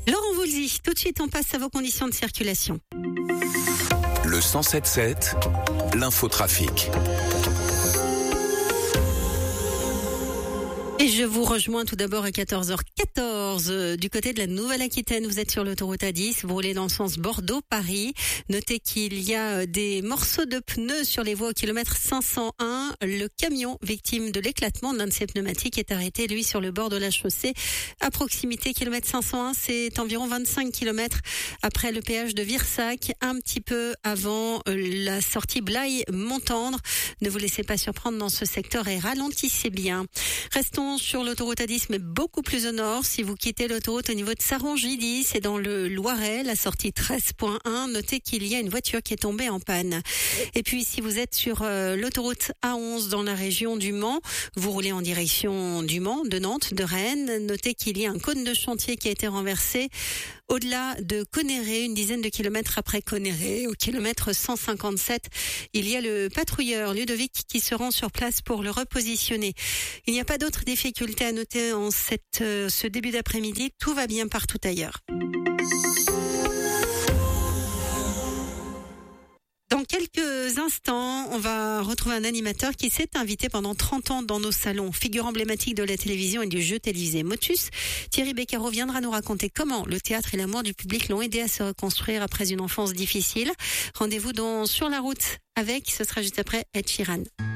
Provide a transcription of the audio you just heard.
Laurent Voulzy, tout de suite on passe à vos conditions de circulation. Le 107.7, l'infotrafic. Et je vous rejoins tout d'abord à 14h14 du côté de la Nouvelle-Aquitaine. Vous êtes sur l'autoroute A10, vous roulez dans le sens Bordeaux-Paris. Notez qu'il y a des morceaux de pneus sur les voies au kilomètre 501. Le camion victime de l'éclatement d'un de ses pneumatiques est arrêté, lui, sur le bord de la chaussée. À proximité, kilomètre 501, c'est environ 25 kilomètres après le péage de Virsac, un petit peu avant la sortie Blaye-Montendre. Ne vous laissez pas surprendre dans ce secteur et ralentissez bien. Restons sur l'autoroute A10, mais beaucoup plus au nord. Si vous quittez l'autoroute au niveau de Sarongis, c'est dans le Loiret, la sortie 13.1. Notez qu'il y a une voiture qui est tombée en panne. Et puis, si vous êtes sur l'autoroute A11 dans la région du Mans, vous roulez en direction du Mans, de Nantes, de Rennes. Notez qu'il y a un cône de chantier qui a été renversé au-delà de Conneré, une dizaine de kilomètres après Conneré, au kilomètre 157. Il y a le patrouilleur Ludovic qui se rend sur place pour le repositionner. Il n'y a pas d'autres difficultés à noter en ce début d'après-midi. Tout va bien partout ailleurs. Dans quelques instants, on va retrouver un animateur qui s'est invité pendant 30 ans dans nos salons. Figure emblématique de la télévision et du jeu télévisé Motus, Thierry Beccaro viendra nous raconter comment le théâtre et l'amour du public l'ont aidé à se reconstruire après une enfance difficile. Rendez-vous Sur la route avec, ce sera juste après Ed Sheeran.